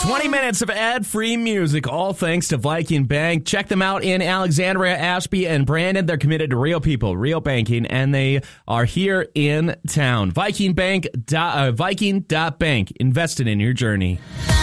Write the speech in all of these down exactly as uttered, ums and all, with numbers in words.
twenty minutes of ad-free music, all thanks to Viking Bank. Check them out in Alexandria, Ashby, and Brandon. They're committed to real people, real banking, and they are here in town. Viking Bank, uh, Viking dot bank. Invested in your journey.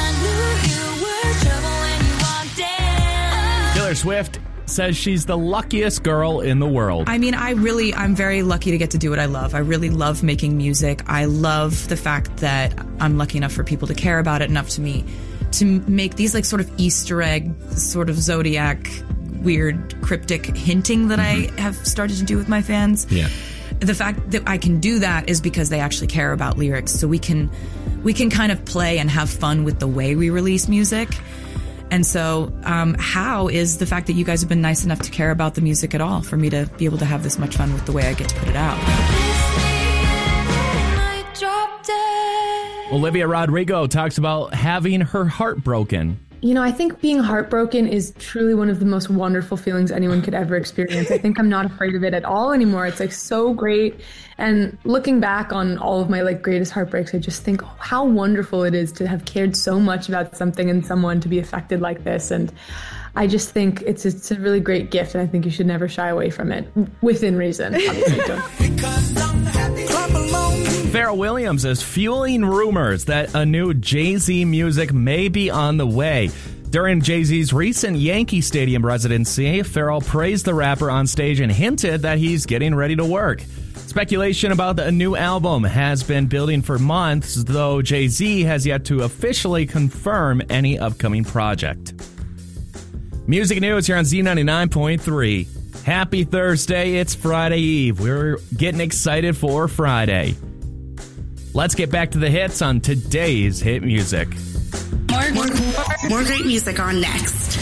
Taylor Swift says she's the luckiest girl in the world. I mean, I really, I'm very lucky to get to do what I love. I really love making music. I love the fact that I'm lucky enough for people to care about it enough to me to make these like sort of Easter egg, sort of Zodiac, weird, cryptic hinting that mm-hmm. I have started to do with my fans. Yeah. The fact that I can do that is because they actually care about lyrics. So we can, we can kind of play and have fun with the way we release music. And so um, how is the fact that you guys have been nice enough to care about the music at all for me to be able to have this much fun with the way I get to put it out. Olivia Rodrigo talks about having her heart broken. You know, I think being heartbroken is truly one of the most wonderful feelings anyone could ever experience. I think I'm not afraid of it at all anymore. It's like so great. And looking back on all of my like greatest heartbreaks, I just think oh, how wonderful it is to have cared so much about something and someone to be affected like this. And I just think it's it's a really great gift, and I think you should never shy away from it within reason. Obviously, Pharrell Williams is fueling rumors that a new Jay-Z music may be on the way. During Jay-Z's recent Yankee Stadium residency, Pharrell praised the rapper on stage and hinted that he's getting ready to work. Speculation about a new album has been building for months, though Jay-Z has yet to officially confirm any upcoming project. Music news here on Z ninety-nine point three. Happy Thursday, it's Friday Eve. We're getting excited for Friday. Let's get back to the hits on today's hit music. More, more, more great music on next.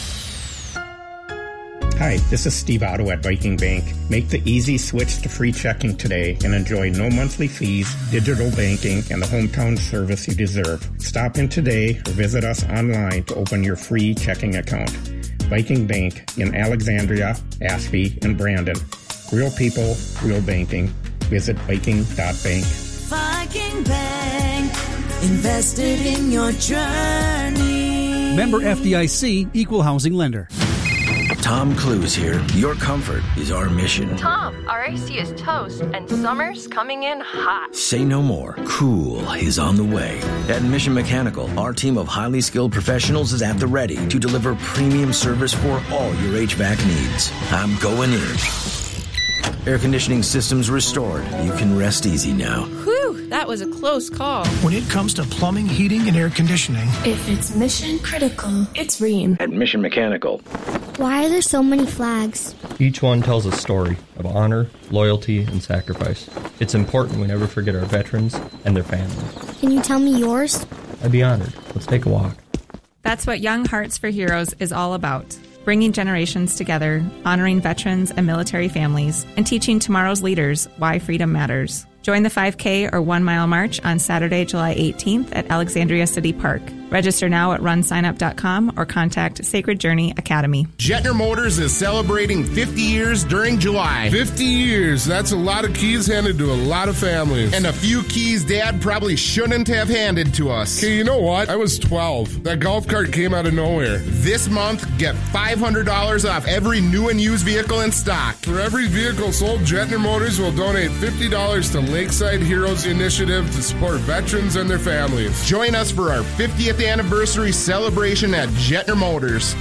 Hi, this is Steve Otto at Viking Bank. Make the easy switch to free checking today and enjoy no monthly fees, digital banking, and the hometown service you deserve. Stop in today or visit us online to open your free checking account. Viking Bank in Alexandria, Ashby, and Brandon. Real people, real banking. Visit Viking dot bank. Viking Bank, invested in your journey. Member F D I C, Equal Housing Lender. Tom Cruise here. Your comfort is our mission. Tom, our A C is toast, and summer's coming in hot. Say no more. Cool is on the way. At Mission Mechanical, our team of highly skilled professionals is at the ready to deliver premium service for all your H V A C needs. I'm going in. Air conditioning systems restored. You can rest easy now. Whew, that was a close call. When it comes to plumbing, heating, and air conditioning, if it's mission critical, it's Rheem. At Mission Mechanical. Why are there so many flags? Each one tells a story of honor, loyalty, and sacrifice. It's important we never forget our veterans and their families. Can you tell me yours? I'd be honored. Let's take a walk. That's what Young Hearts for Heroes is all about. Bringing generations together, honoring veterans and military families, and teaching tomorrow's leaders why freedom matters. Join the five K or one mile march on Saturday, July eighteenth at Alexandria City Park. Register now at run sign up dot com or contact Sacred Journey Academy. Jetner Motors is celebrating fifty years during July. fifty years. That's a lot of keys handed to a lot of families. And a few keys Dad probably shouldn't have handed to us. Okay, you know what? I was twelve. That golf cart came out of nowhere. This month, get five hundred dollars off every new and used vehicle in stock. For every vehicle sold, Jetner Motors will donate fifty dollars to Lakeside Heroes Initiative to support veterans and their families. Join us for our fiftieth anniversary celebration at Jetner Motors.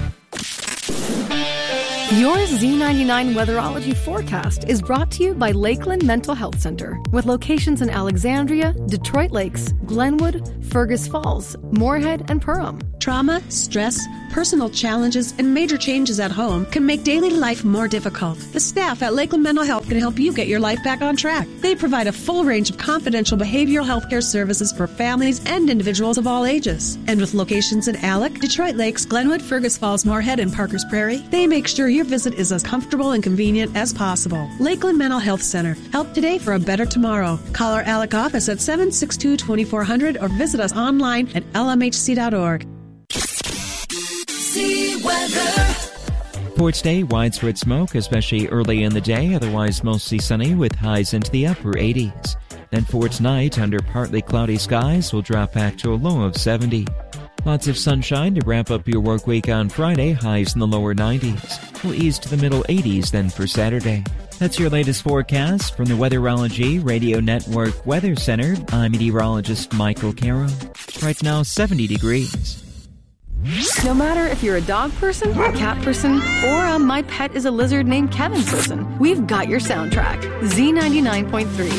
Your Z ninety-nine Weatherology forecast is brought to you by Lakeland Mental Health Center, with locations in Alexandria, Detroit Lakes, Glenwood, Fergus Falls, Moorhead, and Perham. Trauma, stress, personal challenges, and major changes at home can make daily life more difficult. The staff at Lakeland Mental Health can help you get your life back on track. They provide a full range of confidential behavioral health care services for families and individuals of all ages. And with locations in Alec, Detroit Lakes, Glenwood, Fergus Falls, Moorhead, and Parkers Prairie, they make sure your visit is as comfortable and convenient as possible. Lakeland Mental Health Center. Help today for a better tomorrow. Call our Alec office at seven six two, two four zero zero or visit us online at L M H C dot org. See weather. Ports Day, widespread smoke, especially early in the day, otherwise mostly sunny with highs into the upper eighties. Then for its night, under partly cloudy skies, will drop back to a low of seventy. Lots of sunshine to wrap up your work week on Friday, highs in the lower nineties. We'll ease to the middle eighties then for Saturday. That's your latest forecast from the Weatherology Radio Network Weather Center. I'm meteorologist Michael Carroll. Right now, seventy degrees. No matter if you're a dog person, a cat person, or a my pet is a lizard named Kevin person, we've got your soundtrack. Z ninety-nine point three.